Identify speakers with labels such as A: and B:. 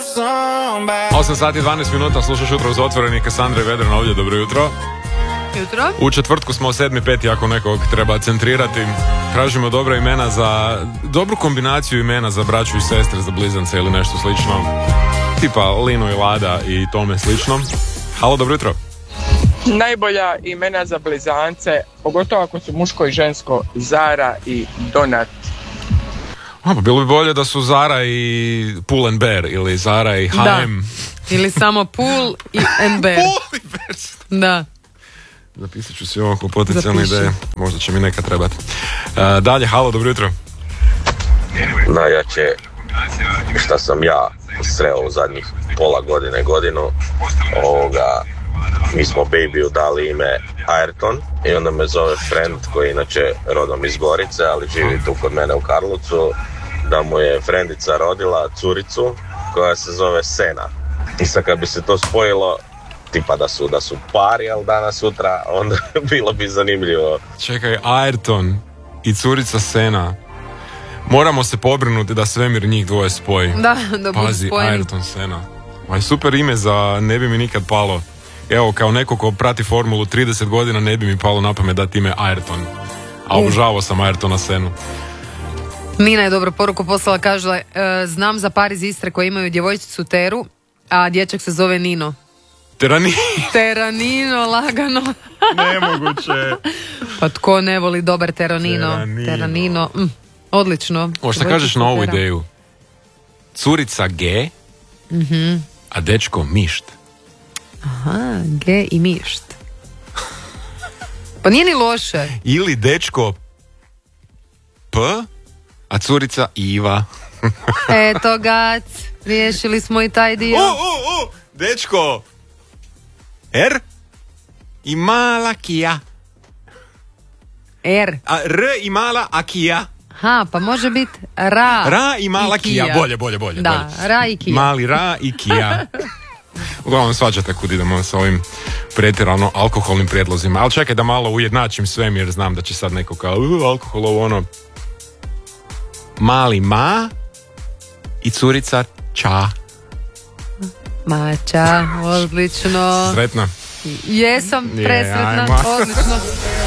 A: 8 sati 12 minuta, slušaš Jutro uz otvoreni, Kasandra i Vedran ovdje, dobro jutro.
B: Jutro.
A: U četvrtku smo 7.5. ako nekog treba centrirati. Tražimo dobra imena za, dobru kombinaciju imena za braću i sestre, za blizance ili nešto slično. Tipa Lino i Lada i tome slično. Halo, dobro jutro.
C: Najbolja imena za blizance, pogotovo ako su muško i žensko, Zara i Donat.
A: Pa bilo bi bolje da su Zara i Pull and Bear ili Zara i H&M.
B: Da. Ili samo Pull i Bear.
A: Pull i Bear.
B: Da.
A: Zapisat ću si ovo kao potencijalne ideje. Možda će mi neka trebati. Dalje, halo, dobro jutro.
D: Najjače šta sam ja sreo u zadnjih pola godinu, mi smo babyu dali ime Ayrton i onda me zove friend koji je inače rodom iz Gorice, ali živi tu kod mene u Karlovcu, da mu je frendica rodila curicu koja se zove Sena. I sad kad bi se to spojilo, tipa da su pari, ali danas sutra, onda bilo bi zanimljivo.
A: Čekaj, Ayrton i curica Sena. Moramo se pobrinuti da svemir njih dvoje spoji.
B: Da budu
A: Pazi,
B: spojeni.
A: Ayrton Sena. Aj, super ime za ne bi mi nikad palo. Evo, kao neko ko prati formulu 30 godina, ne bi mi palo na pamet dati ime Ayrton. A obožavao sam Ayrtona Senu.
B: Nina je dobro poruku poslala, kaže, znam za par iz Istre koji imaju djevojčicu Teru, a dječak se zove Nino. Teranino, lagano.
A: Nemoguće.
B: Pa tko ne voli dobar Teranino. Odlično.
A: O, šta kažeš na ovu ideju? Curica G, a dečko Mišt.
B: Aha, G i Mišt. Pa nije ni loše.
A: Ili dečko P, a curica Iva.
B: Eto gac, riješili smo i taj dio.
A: Dečko R i mala Kija.
B: R.
A: A R i mala, a Kija.
B: Ha, pa može biti Ra
A: i mala Kija. Bolje.
B: Da, Ra i Kija.
A: Mali Ra i Kija. Uglavnom svađate kud idemo sa ovim pretjerano alkoholnim prijedlozima. Ali čekaj da malo ujednačim svem jer znam da će sad neko kao alkohol ovo ono. Mali Ma i curica Ča.
B: Mača, odlično.
A: Sretna.
B: Jesam presretna, odlično.